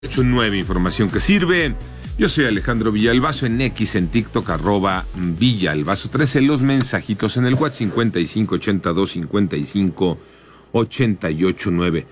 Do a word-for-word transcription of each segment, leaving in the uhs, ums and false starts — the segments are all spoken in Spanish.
Hecho nueva información que sirve. Yo soy Alejandro Villalbazo en X, en TikTok, arroba Villalbazo trece. Los mensajitos en el WhatsApp cincuenta y cinco ochenta y dos cincuenta y cinco ochenta y ocho nueve.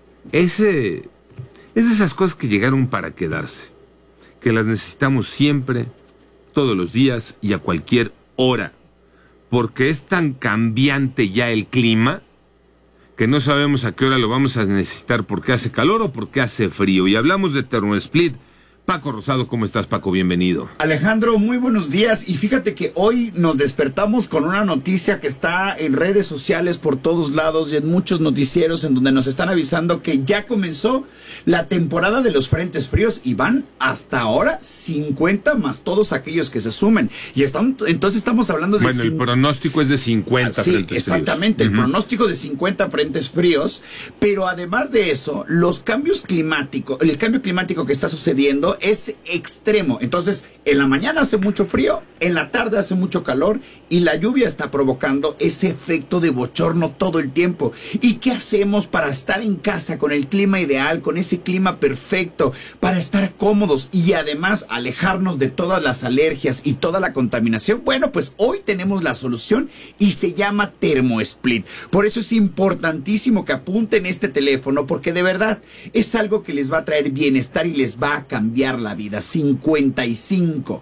Ese, es de esas cosas que llegaron para quedarse, que las necesitamos siempre, todos los días y a cualquier hora, porque es tan cambiante ya el clima que no sabemos a qué hora lo vamos a necesitar, porque hace calor o porque hace frío. Y hablamos de TermoSplit. Paco Rosado, ¿cómo estás, Paco? Bienvenido. Alejandro, muy buenos días. Y fíjate que hoy nos despertamos con una noticia que está en redes sociales por todos lados y en muchos noticieros en donde nos están avisando que ya comenzó la temporada de los frentes fríos y van hasta ahora cincuenta más todos aquellos que se sumen. Y están, entonces estamos hablando de... Bueno, el pronóstico es de cincuenta sí, frentes fríos. Exactamente, el uh-huh. pronóstico de cincuenta frentes fríos. Pero además de eso, los cambios climáticos, el cambio climático que está sucediendo es extremo. Entonces, en la mañana hace mucho frío, en la tarde hace mucho calor y la lluvia está provocando ese efecto de bochorno todo el tiempo. ¿Y qué hacemos para estar en casa con el clima ideal, con ese clima perfecto, para estar cómodos y además alejarnos de todas las alergias y toda la contaminación? Bueno, pues hoy tenemos la solución y se llama TermoSplit. Por eso es importantísimo que apunten este teléfono, porque de verdad es algo que les va a traer bienestar y les va a cambiar la vida. Cincuenta y cinco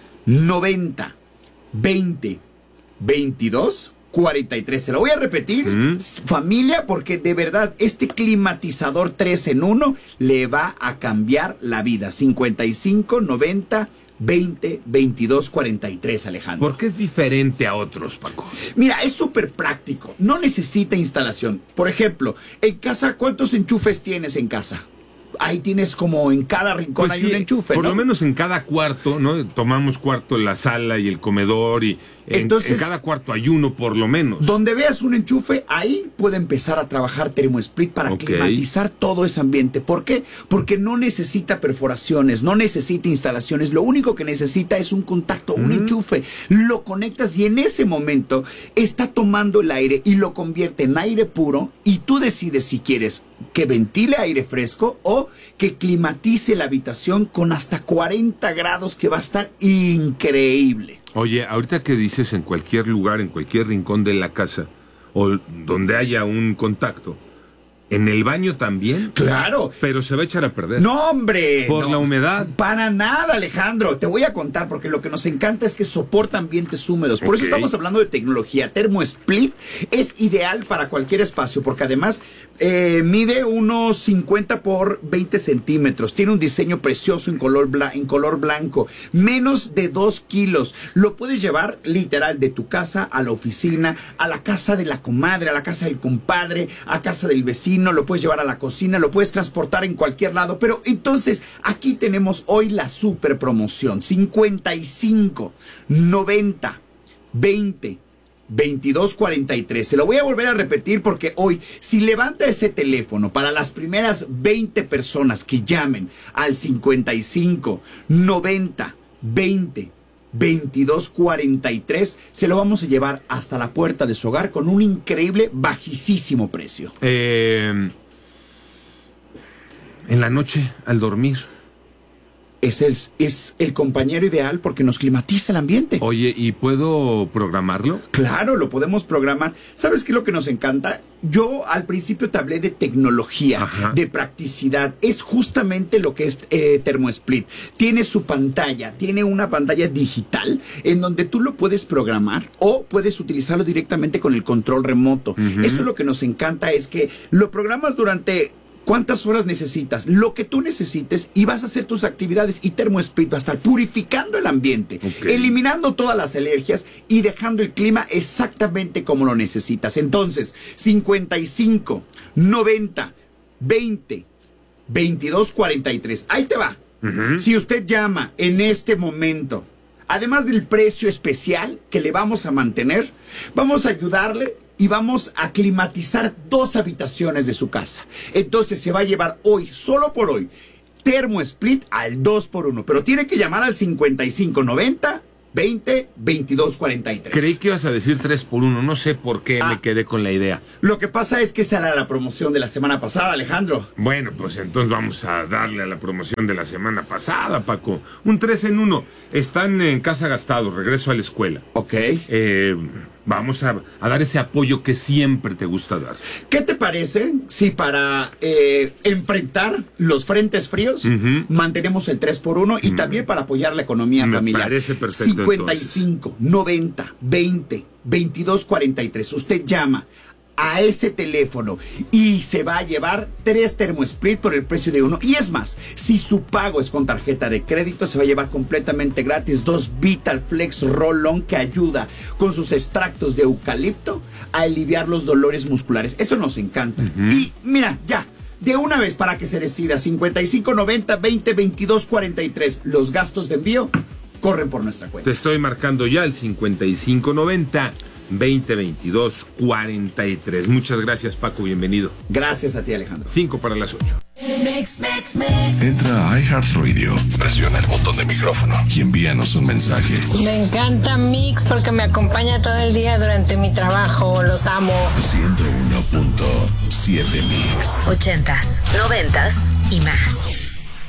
noventa veinte veintidós cuarenta y tres. Se lo voy a repetir, mm. familia, porque de verdad este climatizador tres en uno le va a cambiar la vida. Cincuenta y cinco noventa veinte veintidós cuarenta y tres, Alejandro. ¿Por qué es diferente a otros, Paco? Mira, es súper práctico. No necesita instalación. Por ejemplo, en casa, ¿cuántos enchufes tienes en casa? Ahí tienes como en cada rincón, pues hay sí, un enchufe, por ¿no? lo menos en cada cuarto, ¿no? Tomamos cuarto la sala y el comedor y en, Entonces, en cada cuarto hay uno por lo menos. Donde veas un enchufe, ahí puede empezar a trabajar TermoSplit para okay. climatizar todo ese ambiente. ¿Por qué? Porque no necesita perforaciones, no necesita instalaciones. Lo único que necesita es un contacto, un mm. enchufe. Lo conectas y en ese momento está tomando el aire y lo convierte en aire puro y tú decides si quieres que ventile aire fresco o que climatice la habitación con hasta cuarenta grados, que va a estar increíble. Oye, ahorita que dices en cualquier lugar, en cualquier rincón de la casa o donde haya un contacto, ¿en el baño también? ¡Claro! Pero se va a echar a perder. ¡No, hombre! ¿Por no, la humedad? Para nada, Alejandro. Te voy a contar, porque lo que nos encanta es que soporta ambientes húmedos. Por okay. eso estamos hablando de tecnología. TermoSplit es ideal para cualquier espacio, porque además eh, mide unos cincuenta por veinte centímetros. Tiene un diseño precioso en color, bla en color blanco. Menos de dos kilos. Lo puedes llevar literal de tu casa a la oficina, a la casa de la comadre, a la casa del compadre, a casa del vecino. No lo puedes llevar a la cocina, lo puedes transportar en cualquier lado. Pero entonces aquí tenemos hoy la super promoción. Cincuenta y cinco noventa veinte veintidós cuarenta y tres. Se lo voy a volver a repetir porque hoy, si levanta ese teléfono para las primeras veinte personas que llamen al cincuenta y cinco noventa veinte veintidós cuarenta y tres, se lo vamos a llevar hasta la puerta de su hogar con un increíble, bajísimo precio. Eh, en la noche, al dormir. Es el, es el compañero ideal porque nos climatiza el ambiente. Oye, ¿y puedo programarlo? Claro, lo podemos programar. ¿Sabes qué es lo que nos encanta? Yo al principio te hablé de tecnología, Ajá. de practicidad. Es justamente lo que es eh, TermoSplit. Tiene su pantalla, tiene una pantalla digital en donde tú lo puedes programar o puedes utilizarlo directamente con el control remoto. Uh-huh. Esto lo que nos encanta es que lo programas durante... ¿Cuántas horas necesitas? Lo que tú necesites y vas a hacer tus actividades y TermoSplit va a estar purificando el ambiente, okay. eliminando todas las alergias y dejando el clima exactamente como lo necesitas. Entonces, cincuenta y cinco noventa veinte veintidós cuarenta y tres. Ahí te va. Uh-huh. Si usted llama en este momento, además del precio especial que le vamos a mantener, vamos a ayudarle y vamos a climatizar dos habitaciones de su casa. Entonces se va a llevar hoy, solo por hoy, TermoSplit al dos por uno. Pero tiene que llamar al cincuenta y cinco noventa veinte, veintidós, cuarenta y tres. Creí que ibas a decir tres por uno, no sé por qué ah, me quedé con la idea. Lo que pasa es que esa era la promoción de la semana pasada, Alejandro. Bueno, pues entonces vamos a darle a la promoción de la semana pasada, Paco. Un tres en uno. Están en casa gastados, regreso a la escuela. Ok. Eh, vamos a, a dar ese apoyo que siempre te gusta dar. ¿Qué te parece si para eh, enfrentar los frentes fríos uh-huh. mantenemos el tres por uno y uh-huh. también para apoyar la economía Me familiar? Me parece perfecto. cincuenta y cinco, entonces. noventa, veinte, veintidós, cuarenta y tres. Usted llama a ese teléfono y se va a llevar tres ThermoSplit por el precio de uno. Y es más, si su pago es con tarjeta de crédito, se va a llevar completamente gratis dos Vital Flex Roll-On que ayuda con sus extractos de eucalipto a aliviar los dolores musculares. Eso nos encanta. Uh-huh. Y mira, ya, de una vez para que se decida, cincuenta y cinco, noventa, veinte, veintidós, cuarenta y tres. Los gastos de envío corren por nuestra cuenta. Te estoy marcando ya el cincuenta y cinco, noventa, veinte, veintidós, cuarenta y tres. Muchas gracias, Paco, bienvenido. Gracias a ti, Alejandro. cinco para las ocho. Mix, mix, mix. Entra a iHeartRadio, presiona el botón de micrófono y envíanos un mensaje. Me encanta Mix porque me acompaña todo el día durante mi trabajo. Los amo. ciento uno punto siete Mix. Ochentas, noventas y más.